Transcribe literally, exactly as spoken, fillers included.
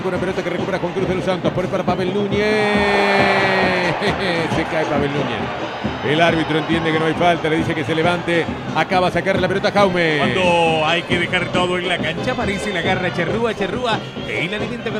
con una pelota que recupera Juan Cruz de los Santos. Pone para Pavel Núñez. Se cae Pavel Núñez. El árbitro entiende que no hay falta, le dice que se levante. Acaba a sacar la pelota Jaume. Cuando hay que dejar todo en la cancha, aparece y la agarra Charrúa, Charrúa. Y la alimenta